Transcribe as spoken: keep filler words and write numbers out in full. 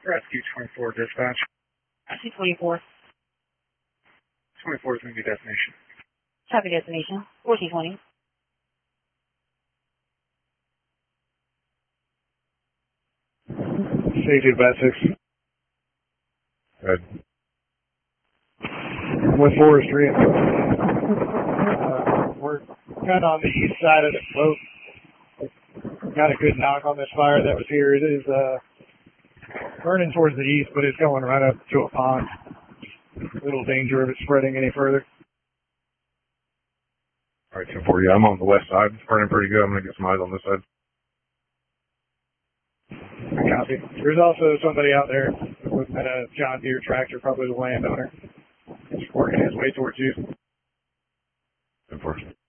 Rescue twenty-four dispatch. Rescue twenty-four. twenty-four is going to be destination. Copy destination. fourteen twenty. Safety about six. Good. With forestry. Uh, we're kind of on the east side of the slope. Got a good knock on this fire that was here. It is uh, burning towards the east, but it's going right up to a pond. A little danger of it spreading any further. All right, ten four, yeah, I'm on the west side. It's burning pretty good. I'm going to get some eyes on this side. Copy. There's also somebody out there with a John Deere tractor, probably the landowner. He's working his way towards you. ten four.